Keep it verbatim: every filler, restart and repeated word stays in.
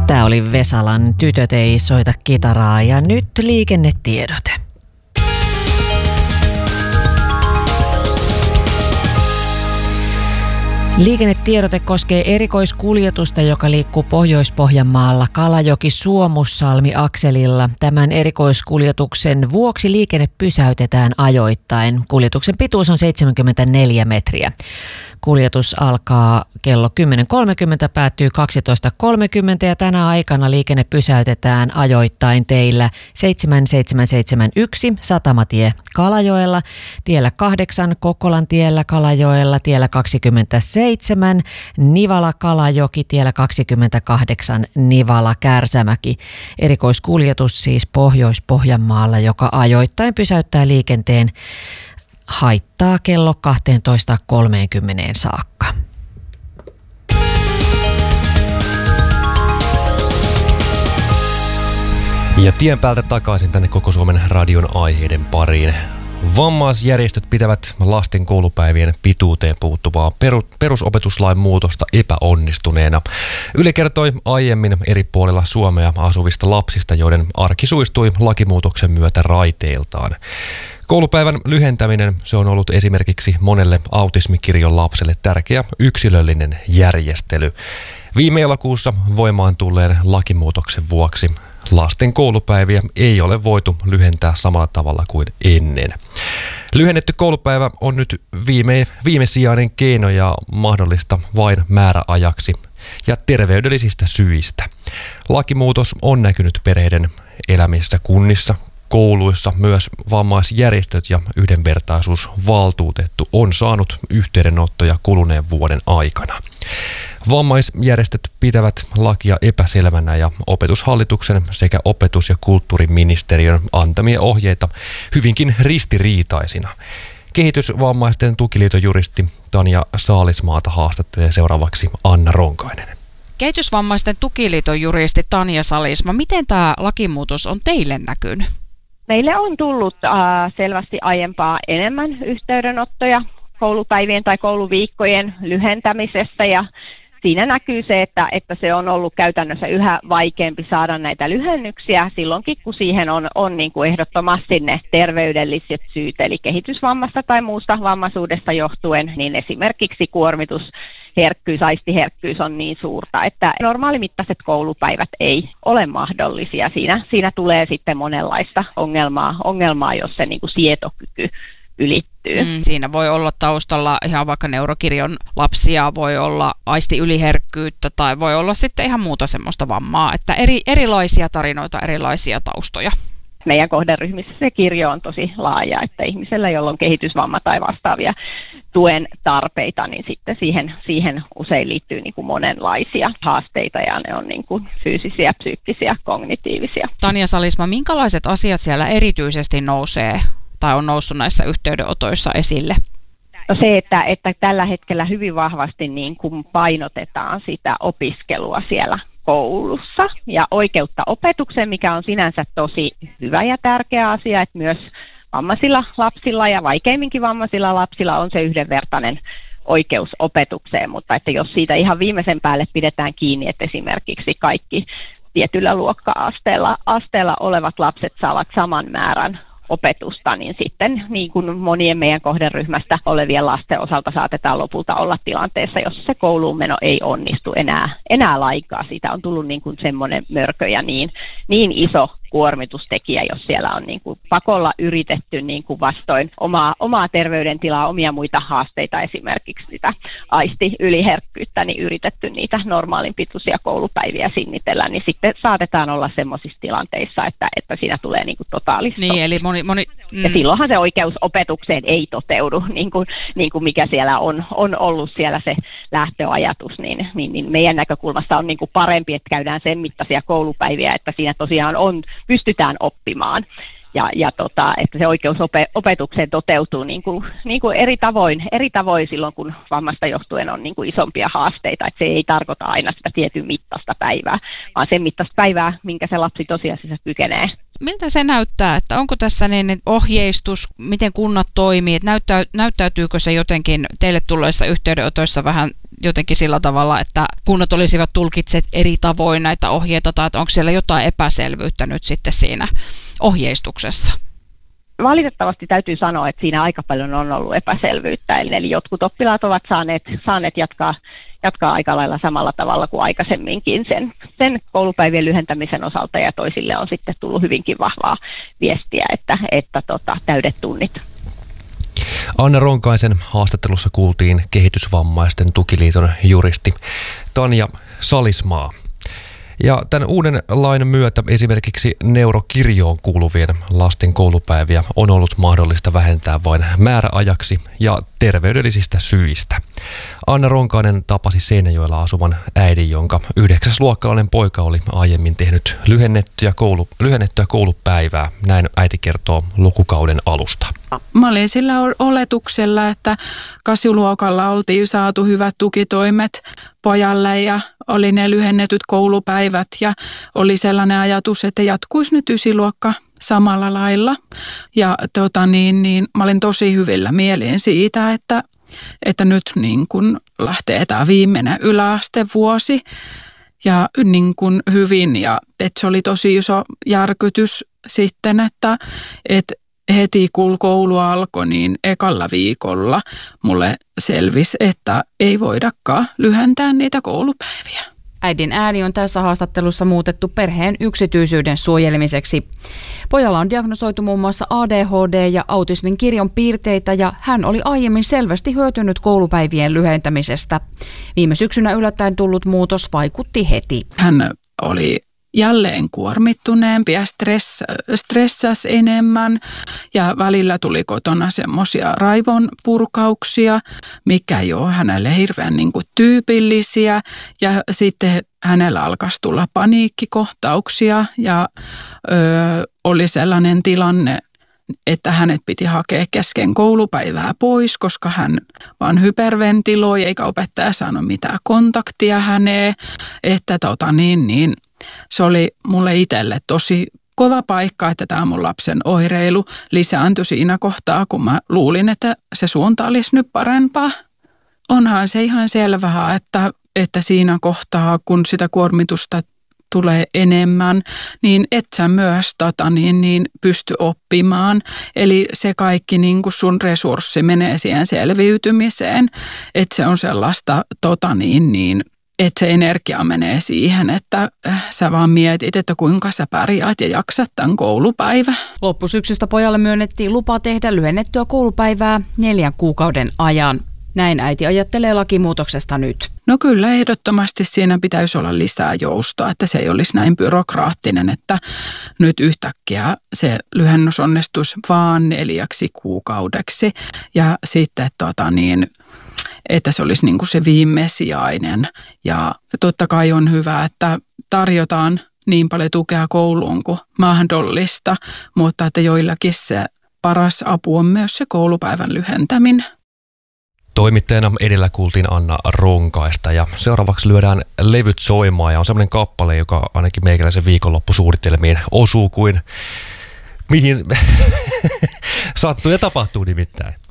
Tämä oli Vesalan Tytöt ei soita kitaraa ja nyt liikennetiedote. Liikennetiedote koskee erikoiskuljetusta, joka liikkuu Pohjois-Pohjanmaalla Kalajoki-Suomussalmi-akselilla. Tämän erikoiskuljetuksen vuoksi liikenne pysäytetään ajoittain. Kuljetuksen pituus on seitsemänkymmentäneljä metriä. Kuljetus alkaa kello kymmenen kolmekymmentä, päättyy kaksitoista kolmekymmentä ja tänä aikana liikenne pysäytetään ajoittain teillä seitsemän seitsemän seitsemän yksi Satamatie Kalajoella, tiellä kahdeksan Kokkolan tiellä Kalajoella, tiellä kaksikymmentäseitsemän Nivala Kalajoki, tiellä kaksikymmentäkahdeksan Nivala Kärsämäki. Erikoiskuljetus siis Pohjois-Pohjanmaalla, joka ajoittain pysäyttää liikenteen haittaa kello kaksitoista kolmekymmentä saakka. Ja tien päältä takaisin tänne Koko Suomen radion aiheiden pariin. Vammaisjärjestöt pitävät lasten koulupäivien pituuteen puuttuvaa perusopetuslain muutosta epäonnistuneena. Yle kertoi aiemmin eri puolilla Suomea asuvista lapsista, joiden arki suistui lakimuutoksen myötä raiteiltaan. Koulupäivän lyhentäminen, se on ollut esimerkiksi monelle autismikirjon lapselle tärkeä yksilöllinen järjestely. Viime elokuussa voimaan tulleen lakimuutoksen vuoksi lasten koulupäiviä ei ole voitu lyhentää samalla tavalla kuin ennen. Lyhennetty koulupäivä on nyt viime, viimesijainen keino ja mahdollista vain määräajaksi ja terveydellisistä syistä. Lakimuutos on näkynyt perheiden elämissä kunnissa, kouluissa. Myös vammaisjärjestöt ja yhdenvertaisuusvaltuutettu on saanut yhteydenottoja kuluneen vuoden aikana. Vammaisjärjestöt pitävät lakia epäselvänä ja Opetushallituksen sekä opetus- ja kulttuuriministeriön antamia ohjeita hyvinkin ristiriitaisina. Kehitysvammaisten tukiliiton juristi Tanja Saalismaata haastattelee seuraavaksi Anna Ronkainen. Kehitysvammaisten tukiliiton juristi Tanja Saalisma, miten tämä lakimuutos on teille näkynyt? Meille on tullut äh, selvästi aiempaa enemmän yhteydenottoja koulupäivien tai kouluviikkojen lyhentämisestä ja siinä näkyy se, että, että se on ollut käytännössä yhä vaikeampi saada näitä lyhennyksiä silloinkin, kun siihen on, on niin kuin ehdottomasti ne terveydelliset syyt, eli kehitysvammasta tai muusta vammaisuudesta johtuen, niin esimerkiksi kuormitusherkkyys, aistiherkkyys on niin suurta, että normaalimittaiset koulupäivät ei ole mahdollisia. Siinä, siinä tulee sitten monenlaista ongelmaa, ongelmaa jos se niin kuin sietokyky ylittyy. Mm, siinä voi olla taustalla ihan vaikka neurokirjon lapsia, voi olla aistiyliherkkyyttä tai voi olla sitten ihan muuta semmoista vammaa, että eri, erilaisia tarinoita, erilaisia taustoja. Meidän kohderyhmissä se kirjo on tosi laaja, että ihmisellä, jolla on kehitysvamma tai vastaavia tuen tarpeita, niin sitten siihen, siihen usein liittyy niin kuin monenlaisia haasteita ja ne on niin kuin fyysisiä, psyykkisiä, kognitiivisia. Tanja Saalisma, minkälaiset asiat siellä erityisesti nousee tai on noussut näissä yhteydenotoissa esille? No se, että, että tällä hetkellä hyvin vahvasti niin kuin painotetaan sitä opiskelua siellä koulussa ja oikeutta opetukseen, mikä on sinänsä tosi hyvä ja tärkeä asia, että myös vammaisilla lapsilla ja vaikeimminkin vammaisilla lapsilla on se yhdenvertainen oikeus opetukseen, mutta että jos siitä ihan viimeisen päälle pidetään kiinni, että esimerkiksi kaikki tietyllä luokka-asteella asteella olevat lapset saavat saman määrän opetusta, niin sitten niin kuin monien meidän kohderyhmästä olevien lasten osalta saatetaan lopulta olla tilanteessa, jossa se kouluun meno ei onnistu enää, enää laikaa. Siitä on tullut niin kuin semmoinen mörkö ja niin, niin iso kuormitustekijä, jos siellä on niin kuin pakolla yritetty niin kuin vastoin omaa, omaa terveydentilaa, omia muita haasteita, esimerkiksi sitä aistiyliherkkyyttä, niin yritetty niitä normaalin pituisia koulupäiviä sinnitellä, niin sitten saatetaan olla semmoisissa tilanteissa, että, että siinä tulee niin kuin totaalista. Niin, eli moni, moni, mm. Ja silloinhan se oikeus opetukseen ei toteudu, niin kuin, niin kuin mikä siellä on, on ollut siellä se lähtöajatus, niin, niin, niin meidän näkökulmasta on niin kuin parempi, että käydään sen mittaisia koulupäiviä, että siinä tosiaan on pystytään oppimaan ja, ja tota, että se oikeus ope, opetukseen toteutuu niin kuin, niin kuin eri tavoin, eri tavoin silloin, kun vammasta johtuen on niin kuin isompia haasteita, että se ei tarkoita aina sitä tietyn mittaista päivää, vaan sen mittaista päivää, minkä se lapsi tosiasiassa kykenee Miltä se näyttää, että onko tässä niin ohjeistus, miten kunnat toimii, että näyttää, näyttäytyykö se jotenkin teille tulleissa yhteydenotoissa vähän jotenkin sillä tavalla, että kunnat olisivat tulkitseet eri tavoin näitä ohjeita, tai onko siellä jotain epäselvyyttä nyt sitten siinä ohjeistuksessa? Valitettavasti täytyy sanoa, että siinä aika paljon on ollut epäselvyyttä, eli jotkut oppilaat ovat saaneet, saaneet jatkaa, jatkaa aika lailla samalla tavalla kuin aikaisemminkin sen, sen koulupäivien lyhentämisen osalta, ja toisille on sitten tullut hyvinkin vahvaa viestiä, että, että tota, täydet tunnit. Anna Ronkaisen haastattelussa kuultiin Kehitysvammaisten tukiliiton juristi Tanja Salismaa. Ja tämän uuden lain myötä esimerkiksi neurokirjoon kuuluvien lasten koulupäiviä on ollut mahdollista vähentää vain määräajaksi ja terveydellisistä syistä. Anna Ronkainen tapasi Seinäjoella asuvan äidin, jonka yhdeksäsluokkalainen poika oli aiemmin tehnyt lyhennettyä, koulu, lyhennettyä koulupäivää. Näin äiti kertoo lukukauden alusta. Mä olin sillä oletuksella, että kasiluokalla oltiin saatu hyvät tukitoimet pojalle ja oli ne lyhennetyt koulupäivät ja oli sellainen ajatus, että jatkuisi nyt ysiluokka samalla lailla. Ja tota niin, niin mä olin tosi hyvillä mielin siitä, että, että nyt niin kun lähtee tämä viimeinen yläastevuosi ja niin kun hyvin. Ja että se oli tosi iso järkytys sitten, että, että heti kun koulu alkoi, niin ekalla viikolla mulle selvisi, että ei voidakaan lyhentää niitä koulupäiviä. Äidin ääni on tässä haastattelussa muutettu perheen yksityisyyden suojelemiseksi. Pojalla on diagnosoitu muun muassa A D H D ja autismin kirjon piirteitä ja hän oli aiemmin selvästi hyötynyt koulupäivien lyhentämisestä. Viime syksynä yllättäen tullut muutos vaikutti heti. Hän oli jälleen kuormittuneempi ja stress, stressasi enemmän ja välillä tuli kotona semmoisia raivon purkauksia, mikä ei ole hänelle hirveän niin kuin tyypillisiä ja sitten hänellä alkaisi tulla paniikkikohtauksia ja ö, oli sellainen tilanne, että hänet piti hakea kesken koulupäivää pois, koska hän vaan hyperventiloi eikä opettaja saanut mitään kontaktia häneen, että tota niin niin se oli mulle itselle tosi kova paikka, että tämä mun lapsen oireilu lisääntyi siinä kohtaa, kun mä luulin, että se suunta olisi nyt parempaa. Onhan se ihan selvää, että, että siinä kohtaa, kun sitä kuormitusta tulee enemmän, niin et sä myös tota, niin, niin pysty oppimaan. Eli se kaikki niin kun sun resurssi menee siihen selviytymiseen, että se on sellaista tota, niin, niin, että se energia menee siihen, että sä vaan mietit, että kuinka sä pärjäät ja jaksat tämän koulupäivän. Loppusyksystä pojalle myönnettiin lupa tehdä lyhennettyä koulupäivää neljän kuukauden ajan. Näin äiti ajattelee lakimuutoksesta nyt. No kyllä, ehdottomasti siinä pitäisi olla lisää joustoa, että se ei olisi näin byrokraattinen, että nyt yhtäkkiä se lyhennys onnistuisi vaan neljäksi kuukaudeksi ja sitten tota niin, että se olisi niin kuin se viimesijainen. Ja totta kai on hyvä, että tarjotaan niin paljon tukea kouluun kuin mahdollista, mutta että joillakin se paras apu on myös se koulupäivän lyhentäminen. Toimittajana edellä kuultiin Anna Ronkaista ja seuraavaksi lyödään levyt soimaan ja on semmoinen kappale, joka ainakin meikäläisen viikonloppusuunnitelmiin osuu kuin mihin sattuu ja tapahtuu nimittäin.